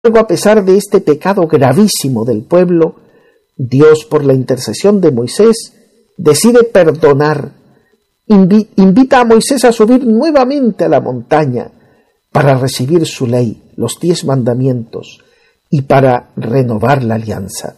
a pesar de este pecado gravísimo del pueblo, Dios, por la intercesión de Moisés, decide perdonar. Invita a Moisés a subir nuevamente a la montaña para recibir su ley, los 10 mandamientos, y para renovar la alianza.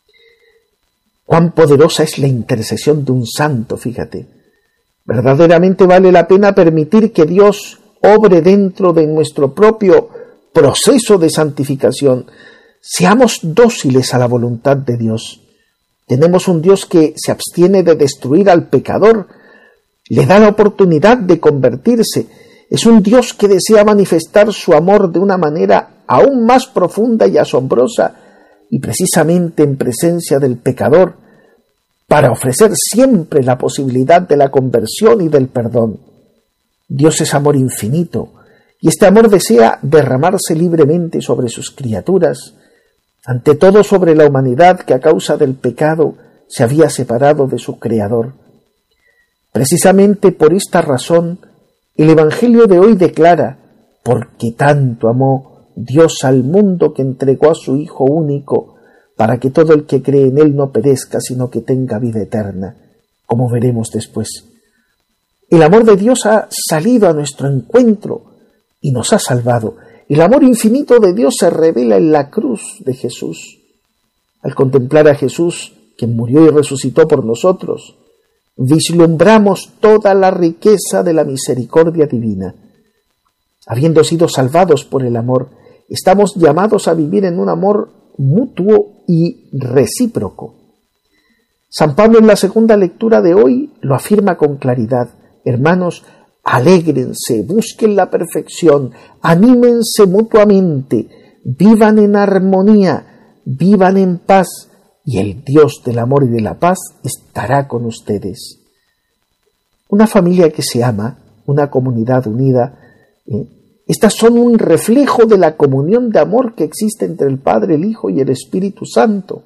Cuán poderosa es la intercesión de un santo, fíjate. Verdaderamente vale la pena permitir que Dios obre dentro de nuestro propio proceso de santificación. Seamos dóciles a la voluntad de Dios. Tenemos un Dios que se abstiene de destruir al pecador, le da la oportunidad de convertirse. Es un Dios que desea manifestar su amor de una manera aún más profunda y asombrosa, y precisamente en presencia del pecador, para ofrecer siempre la posibilidad de la conversión y del perdón. Dios es amor infinito, y este amor desea derramarse libremente sobre sus criaturas, ante todo sobre la humanidad que a causa del pecado se había separado de su Creador. Precisamente por esta razón, el Evangelio de hoy declara: porque tanto amó Dios al mundo que entregó a su Hijo único, para que todo el que cree en Él no perezca, sino que tenga vida eterna, como veremos después. El amor de Dios ha salido a nuestro encuentro y nos ha salvado. El amor infinito de Dios se revela en la cruz de Jesús. Al contemplar a Jesús, quien murió y resucitó por nosotros, vislumbramos toda la riqueza de la misericordia divina. Habiendo sido salvados por el amor, estamos llamados a vivir en un amor mutuo y recíproco. San Pablo en la segunda lectura de hoy lo afirma con claridad: hermanos, alégrense, busquen la perfección, anímense mutuamente, vivan en armonía, vivan en paz, y el Dios del amor y de la paz estará con ustedes. Una familia que se ama, una comunidad unida, estas son un reflejo de la comunión de amor que existe entre el Padre, el Hijo y el Espíritu Santo.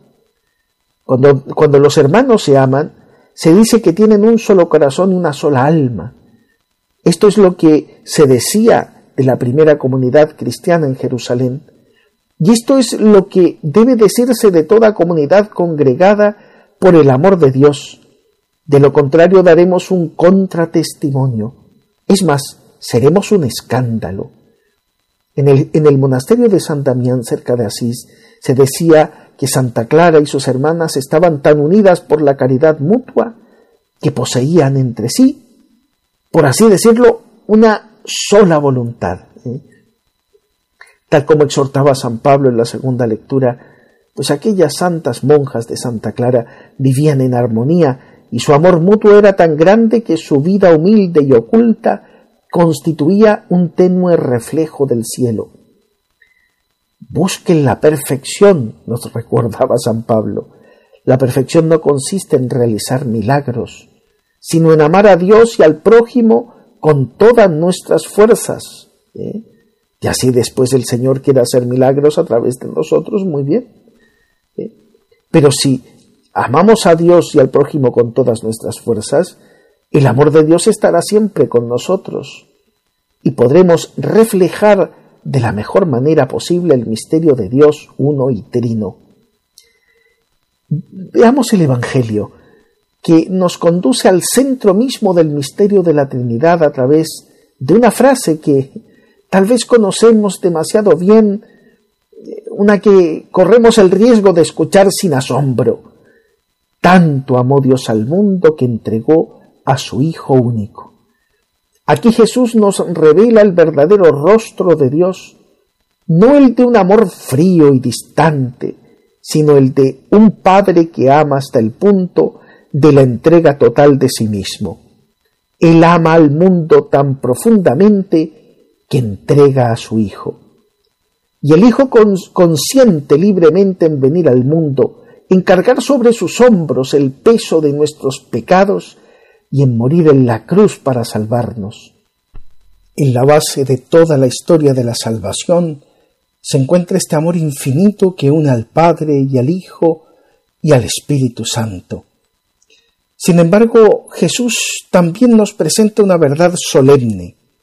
Cuando los hermanos se aman, se dice que tienen un solo corazón y una sola alma. Esto es lo que se decía de la primera comunidad cristiana en Jerusalén. Y esto es lo que debe decirse de toda comunidad congregada por el amor de Dios. De lo contrario, daremos un contratestimonio. Es más, seremos un escándalo. En el monasterio de San Damián, cerca de Asís, se decía que Santa Clara y sus hermanas estaban tan unidas por la caridad mutua que poseían entre sí, por así decirlo, una sola voluntad. Tal como exhortaba San Pablo en la segunda lectura, pues aquellas santas monjas de Santa Clara vivían en armonía y su amor mutuo era tan grande que su vida humilde y oculta constituía un tenue reflejo del cielo. Busquen la perfección, nos recordaba San Pablo. La perfección no consiste en realizar milagros, sino en amar a Dios y al prójimo con todas nuestras fuerzas. Y así después el Señor quiere hacer milagros a través de nosotros, muy bien. Pero si amamos a Dios y al prójimo con todas nuestras fuerzas, el amor de Dios estará siempre con nosotros y podremos reflejar de la mejor manera posible el misterio de Dios uno y trino. Veamos el Evangelio, que nos conduce al centro mismo del misterio de la Trinidad a través de una frase que tal vez conocemos demasiado bien, una que corremos el riesgo de escuchar sin asombro. Tanto amó Dios al mundo que entregó a su Hijo único. Aquí Jesús nos revela el verdadero rostro de Dios, no el de un amor frío y distante, sino el de un Padre que ama hasta el punto de la entrega total de sí mismo. Él ama al mundo tan profundamente que entrega a su Hijo. Y el Hijo consiente libremente en venir al mundo, en cargar sobre sus hombros el peso de nuestros pecados y en morir en la cruz para salvarnos. En la base de toda la historia de la salvación se encuentra este amor infinito que une al Padre y al Hijo y al Espíritu Santo. Sin embargo, Jesús también nos presenta una verdad solemne.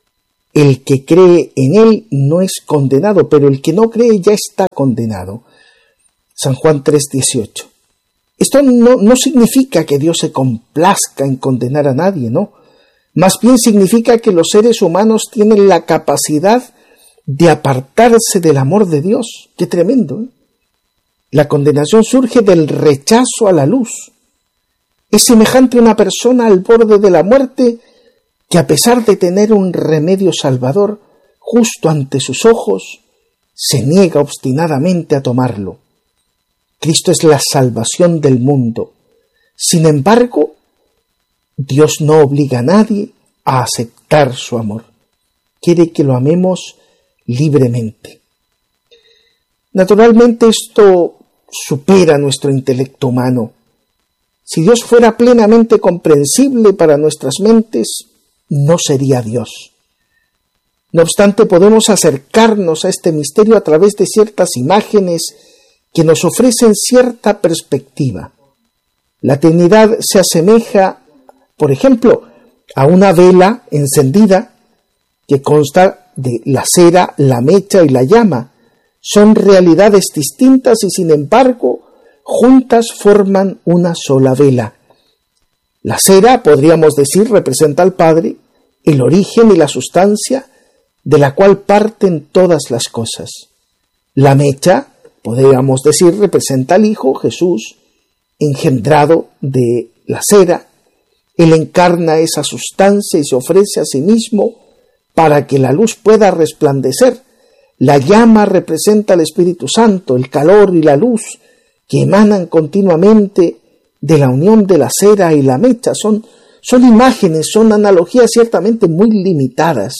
El que cree en Él no es condenado, pero el que no cree ya está condenado. San Juan 3:18. Esto no significa que Dios se complazca en condenar a nadie, no. Más bien significa que los seres humanos tienen la capacidad de apartarse del amor de Dios. ¡Qué tremendo! La condenación surge del rechazo a la luz. Es semejante a una persona al borde de la muerte que, a pesar de tener un remedio salvador justo ante sus ojos, se niega obstinadamente a tomarlo. Cristo es la salvación del mundo. Sin embargo, Dios no obliga a nadie a aceptar su amor. Quiere que lo amemos libremente. Naturalmente esto supera nuestro intelecto humano. Si Dios fuera plenamente comprensible para nuestras mentes, no sería Dios. No obstante, podemos acercarnos a este misterio a través de ciertas imágenes que nos ofrecen cierta perspectiva. La Trinidad se asemeja, por ejemplo, a una vela encendida que consta de la cera, la mecha y la llama. Son realidades distintas y, sin embargo, juntas forman una sola vela. La cera, podríamos decir, representa al Padre, el origen y la sustancia de la cual parten todas las cosas. La mecha, podríamos decir, representa al Hijo, Jesús, engendrado de la cera. Él encarna esa sustancia y se ofrece a sí mismo para que la luz pueda resplandecer. La llama representa al Espíritu Santo, el calor y la luz que emanan continuamente de la unión de la cera y la mecha. Son imágenes, son analogías ciertamente muy limitadas,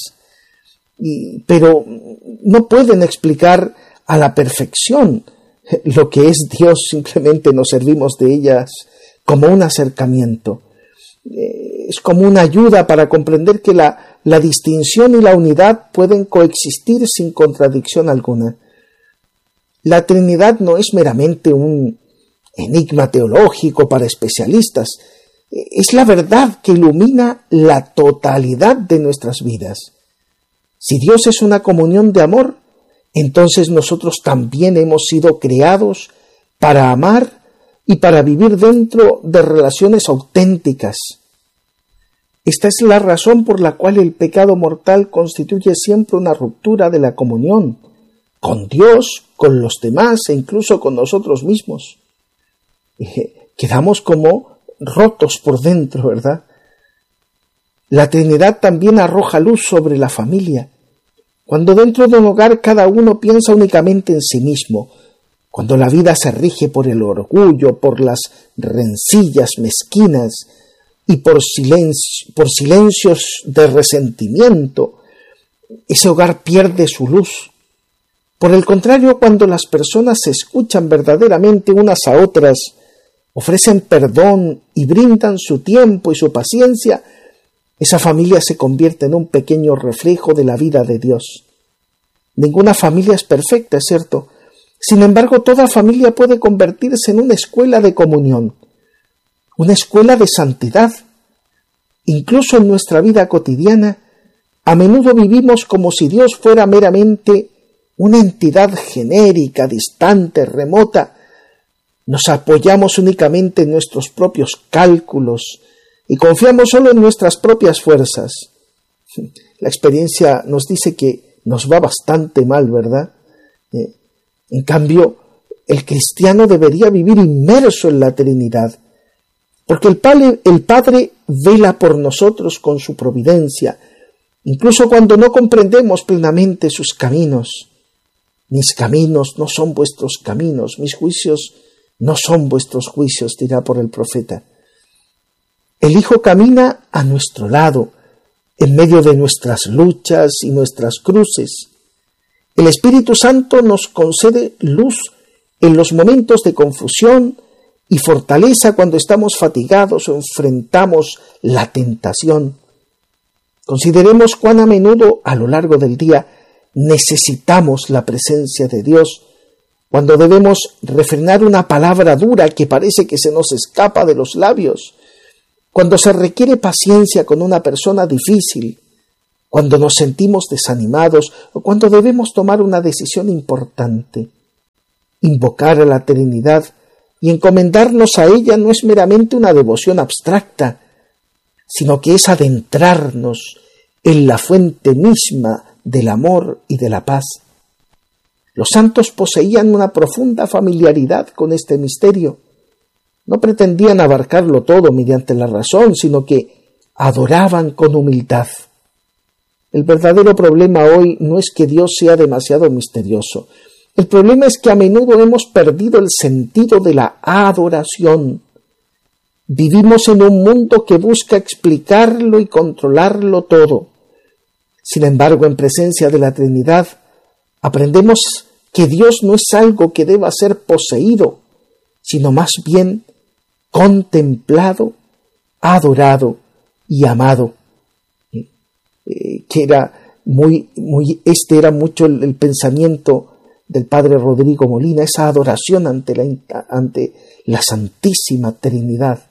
pero no pueden explicar a la perfección lo que es Dios. Simplemente nos servimos de ellas como un acercamiento. Es como una ayuda para comprender que la distinción y la unidad pueden coexistir sin contradicción alguna. La Trinidad no es meramente un enigma teológico para especialistas. Es la verdad que ilumina la totalidad de nuestras vidas. Si Dios es una comunión de amor, entonces nosotros también hemos sido creados para amar y para vivir dentro de relaciones auténticas. Esta es la razón por la cual el pecado mortal constituye siempre una ruptura de la comunión con Dios, con los demás e incluso con nosotros mismos. Quedamos como rotos por dentro, ¿verdad? La Trinidad también arroja luz sobre la familia. Cuando dentro de un hogar cada uno piensa únicamente en sí mismo, cuando la vida se rige por el orgullo, por las rencillas mezquinas y por silencios de resentimiento, ese hogar pierde su luz. Por el contrario, cuando las personas se escuchan verdaderamente unas a otras, ofrecen perdón y brindan su tiempo y su paciencia, esa familia se convierte en un pequeño reflejo de la vida de Dios. Ninguna familia es perfecta, es cierto. Sin embargo, toda familia puede convertirse en una escuela de comunión, una escuela de santidad. Incluso en nuestra vida cotidiana, a menudo vivimos como si Dios fuera meramente una entidad genérica, distante, remota. Nos apoyamos únicamente en nuestros propios cálculos y confiamos solo en nuestras propias fuerzas. La experiencia nos dice que nos va bastante mal, ¿verdad? En cambio, el cristiano debería vivir inmerso en la Trinidad, porque el Padre vela por nosotros con su providencia, incluso cuando no comprendemos plenamente sus caminos. Mis caminos no son vuestros caminos, mis juicios no son vuestros juicios, dirá por el profeta. El Hijo camina a nuestro lado, en medio de nuestras luchas y nuestras cruces. El Espíritu Santo nos concede luz en los momentos de confusión y fortaleza cuando estamos fatigados o enfrentamos la tentación. Consideremos cuán a menudo a lo largo del día necesitamos la presencia de Dios, cuando debemos refrenar una palabra dura que parece que se nos escapa de los labios, cuando se requiere paciencia con una persona difícil, cuando nos sentimos desanimados o cuando debemos tomar una decisión importante. Invocar a la Trinidad y encomendarnos a ella no es meramente una devoción abstracta, sino que es adentrarnos en la fuente misma del amor y de la paz. Los santos poseían una profunda familiaridad con este misterio. No pretendían abarcarlo todo mediante la razón, sino que adoraban con humildad. El verdadero problema hoy no es que Dios sea demasiado misterioso. El problema es que a menudo hemos perdido el sentido de la adoración. Vivimos en un mundo que busca explicarlo y controlarlo todo. Sin embargo, en presencia de la Trinidad, aprendemos que Dios no es algo que deba ser poseído, sino más bien contemplado, adorado y amado. Este era mucho el pensamiento del padre Rodrigo Molina, esa adoración ante la Santísima Trinidad.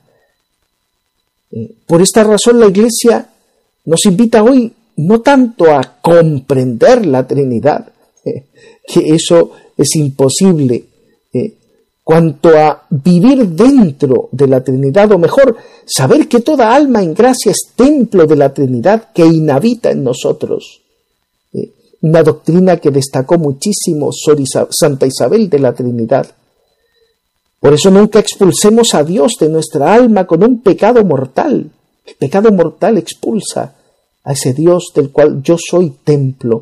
Por esta razón la Iglesia nos invita hoy no tanto a comprender la Trinidad, que eso es imposible, cuanto a vivir dentro de la Trinidad, o mejor, saber que toda alma en gracia es templo de la Trinidad que inhabita en nosotros. Una doctrina que destacó muchísimo Santa Isabel de la Trinidad. Por eso nunca expulsemos a Dios de nuestra alma con un pecado mortal. El pecado mortal expulsa a ese Dios del cual yo soy templo.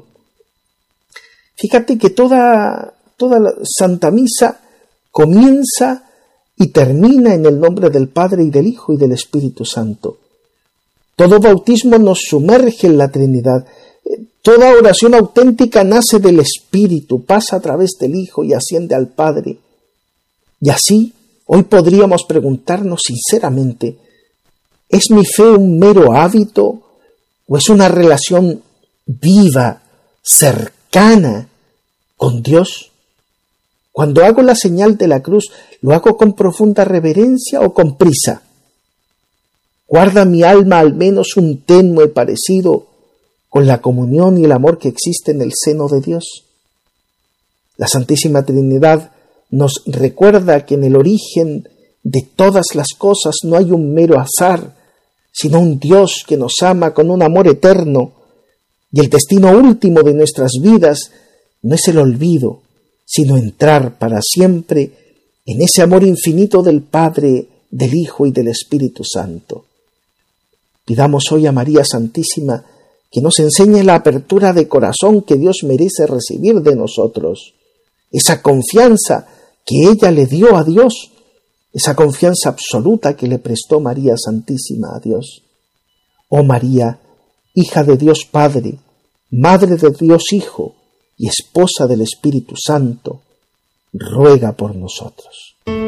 Fíjate que toda la Santa Misa comienza y termina en el nombre del Padre y del Hijo y del Espíritu Santo. Todo bautismo nos sumerge en la Trinidad. Toda oración auténtica nace del Espíritu, pasa a través del Hijo y asciende al Padre. Y así, hoy podríamos preguntarnos sinceramente, ¿es mi fe un mero hábito o es una relación viva, cercana con Dios? Cuando hago la señal de la cruz, ¿lo hago con profunda reverencia o con prisa? ¿Guarda mi alma al menos un tenue parecido con la comunión y el amor que existe en el seno de Dios? La Santísima Trinidad nos recuerda que en el origen de todas las cosas no hay un mero azar, sino un Dios que nos ama con un amor eterno, y el destino último de nuestras vidas no es el olvido, sino entrar para siempre en ese amor infinito del Padre, del Hijo y del Espíritu Santo. Pidamos hoy a María Santísima que nos enseñe la apertura de corazón que Dios merece recibir de nosotros, esa confianza que ella le dio a Dios, esa confianza absoluta que le prestó María Santísima a Dios. Oh María, hija de Dios Padre, madre de Dios Hijo y esposa del Espíritu Santo, ruega por nosotros.